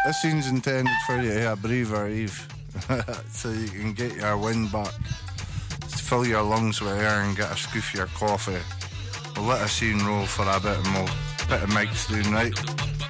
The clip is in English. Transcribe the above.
This scene's intended for you to have a breather, Eve, so you can get your wind back, fill your lungs with air and get a scoop of your coffee. We'll let a scene roll for a bit and we'll bit of Mike's doing, right?